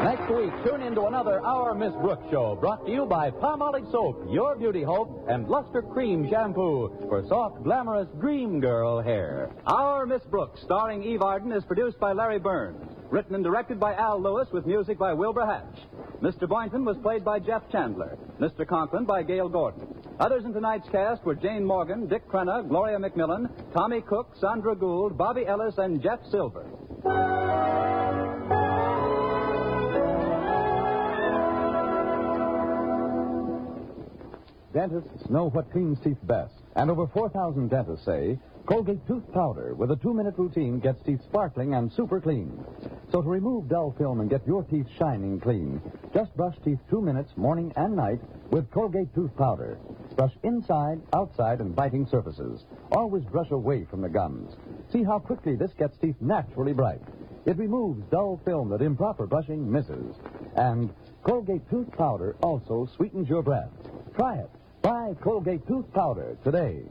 Next week, tune in to another Our Miss Brooks show, brought to you by Palmolive Soap, Your Beauty Hope, and Luster Cream Shampoo for soft, glamorous dream girl hair. Our Miss Brooks, starring Eve Arden, is produced by Larry Burns. Written and directed by Al Lewis with music by Wilbur Hatch. Mr. Boynton was played by Jeff Chandler. Mr. Conklin by Gail Gordon. Others in tonight's cast were Jane Morgan, Dick Crenna, Gloria McMillan, Tommy Cook, Sandra Gould, Bobby Ellis, and Jeff Silver. Dentists know what cleans teeth best, and over 4,000 dentists say Colgate Tooth Powder with a 2-minute routine gets teeth sparkling and super clean. So to remove dull film and get your teeth shining clean, just brush teeth 2 minutes morning and night with Colgate Tooth Powder. Brush inside, outside, and biting surfaces. Always brush away from the gums. See how quickly this gets teeth naturally bright. It removes dull film that improper brushing misses. And Colgate Tooth Powder also sweetens your breath. Try it. Buy Colgate Tooth Powder today.